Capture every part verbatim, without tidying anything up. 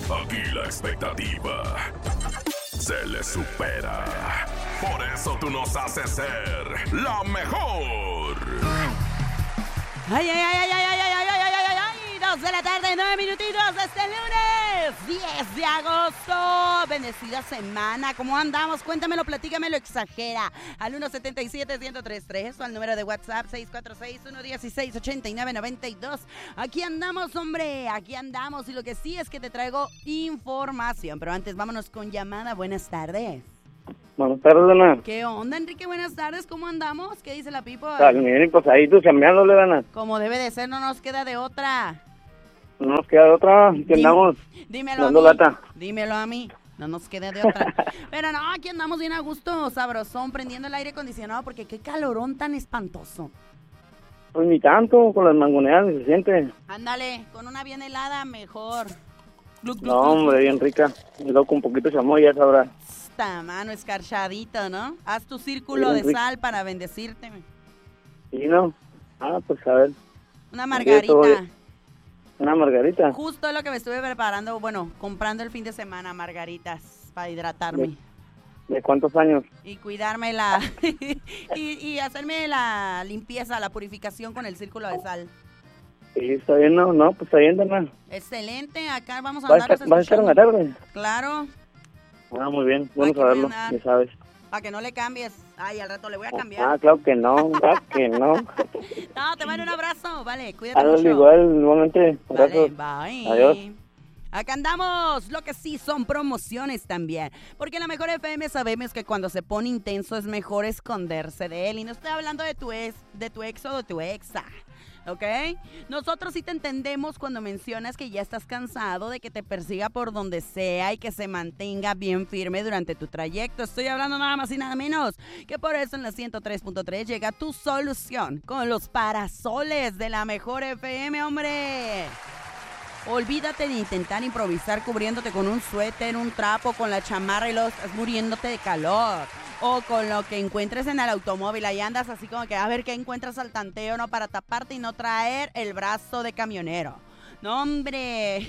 Aquí la expectativa se le supera. Por eso tú nos haces ser la mejor. Ay, ay, ay, ay, ay, ay, ay, ay, ay, ay, ay, ay, dos de la tarde, nueve minutitos este lunes, diez de agosto. Bendecida semana. ¿Cómo andamos? Cuéntamelo, platícamelo, exagera. Al uno siete siete, uno cero tres tres o al número de WhatsApp seis cuatro seis, uno uno seis, ocho nueve nueve dos. Aquí andamos, hombre, aquí andamos. Y lo que sí es que te traigo información. Pero antes, vámonos con llamada. Buenas tardes. Buenas tardes, Dana. ¿Qué onda, Enrique? Buenas tardes, ¿cómo andamos? ¿Qué dice la people? Miren, pues ahí tú chambeándole, Dana. Como debe de ser, no nos queda de otra. No nos queda de otra, que andamos Dímelo a dando mí. lata. Dímelo a mí. No nos queda de otra. Pero no, aquí andamos bien a gusto, sabrosón, prendiendo el aire acondicionado porque qué calorón tan espantoso. Pues ni tanto, con las mangoneadas se siente. Ándale, con una bien helada, mejor. Gluc, gluc, No, gluc, hombre, bien rica. Y luego con un poquito de chamoy, ya sabrá. esta mano escarchadito, ¿no? Haz tu círculo Bien de rico. sal para bendecirte. ¿Y no? Ah, pues a ver. Una Eso, margarita. oye. Una margarita. Justo lo que me estuve preparando, bueno, comprando el fin de semana, margaritas, para hidratarme. ¿De cuántos años? Y cuidarme la... y, y hacerme la limpieza, la purificación con el círculo de sal. Sí, está bien, no, no, pues está bien, Dana. Excelente, acá vamos a ¿Vas a andar estar, vas a estar en la tarde? Claro, Ah, muy bien, bueno Aquí voy a saberlo, andar. ya sabes. para que no le cambies. Ay, al rato le voy a Ah, cambiar. claro que no, claro que no. No, te mando un abrazo, vale, cuídate Hazlo mucho. igual, igualmente. Vale, Abrazos. bye. Adiós. Acá andamos, lo que sí son promociones también, porque en la Mejor F M sabemos que cuando se pone intenso es mejor esconderse de él, y no estoy hablando de tu ex, de tu ex o de tu exa, ¿ok? Nosotros sí te entendemos cuando mencionas que ya estás cansado de que te persiga por donde sea y que se mantenga bien firme durante tu trayecto. Estoy hablando nada más y nada menos que por eso en la ciento tres punto tres llega tu solución con los parasoles de la Mejor F M, hombre. Olvídate de intentar improvisar cubriéndote con un suéter, un trapo, con la chamarra y luego estás muriéndote de calor. O con lo que encuentres en el automóvil. Ahí andas así como que a ver qué encuentras al tanteo, ¿no? Para taparte y no traer el brazo de camionero. ¡No, hombre!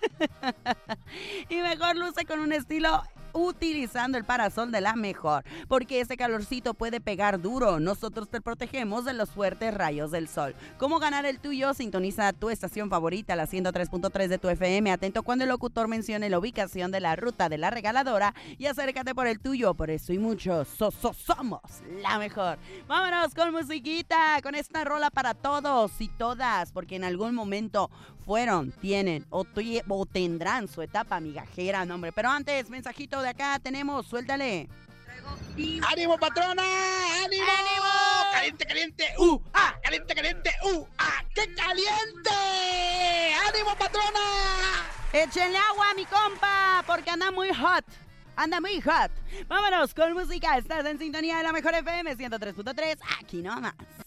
Y mejor luce con un estilo utilizando el parasol de la Mejor, porque ese calorcito puede pegar duro. Nosotros te protegemos de los fuertes rayos del sol. ¿Cómo ganar el tuyo? Sintoniza tu estación favorita, la ciento tres punto tres de tu F M. Atento cuando el locutor mencione la ubicación de la ruta de la regaladora y acércate por el tuyo. Por eso y muchos, so, so, somos la Mejor. Vámonos con musiquita, con esta rola para todos y todas, porque en algún momento fueron, tienen o, tu- o tendrán su etapa migajera, no, hombre. Pero antes, mensajito de acá tenemos, suéltale. ¡Ánimo, patrona! ¡Ánimo! ¡Ánimo! ¡Caliente, caliente! ¡Uh! ¡Ah! ¡Caliente, caliente! ¡Uh! ¡Ah! ¡Qué caliente! ¡Ánimo, patrona! Échenle agua a mi compa, porque anda muy hot. Anda muy hot. Vámonos con música. Estás en sintonía de la Mejor F M ciento tres punto tres. Aquí nomás.